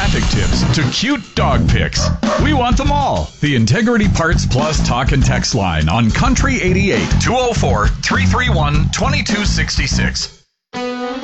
traffic tips to cute dog pics. We want them all. The Integrity Parts Plus talk and text line on Country 88 204 331 2266.